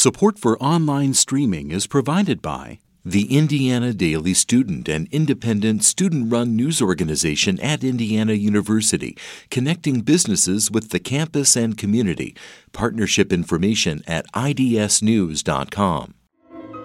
Support for online streaming is provided by the Indiana Daily Student, an independent student-run news organization at Indiana University, connecting businesses with the campus and community. Partnership information at idsnews.com.